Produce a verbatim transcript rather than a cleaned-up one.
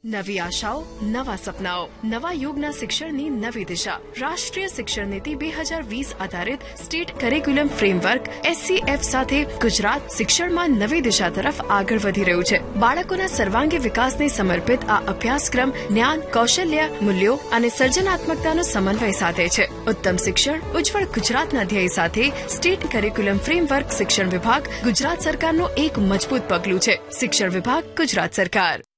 નવી આશાઓ, નવા સપનાઓ, નવા યુગના શિક્ષણની નવી દિશા. રાષ્ટ્રીય શિક્ષણ નીતિ બે હજાર વીસ આધારિત સ્ટેટ કરિક્યુલમ ફ્રેમવર્ક એસસીએફ સાથે ગુજરાત શિક્ષણમાં નવી દિશા તરફ આગળ વધી રહ્યું છે. બાળકોના સર્વાંગી વિકાસને સમર્પિત આ અભ્યાસક્રમ જ્ઞાન, કૌશલ્ય, મૂલ્યો અને સર્જનાત્મકતાનો સમન્વય સાધે છે. ઉત્તમ શિક્ષણ, ઉજ્જવળ ગુજરાતના ધ્યેય સાથે સ્ટેટ કરિક્યુલમ ફ્રેમવર્ક શિક્ષણ વિભાગ ગુજરાત સરકારનું એક મજબૂત પગલું છે. શિક્ષણ વિભાગ, ગુજરાત સરકાર.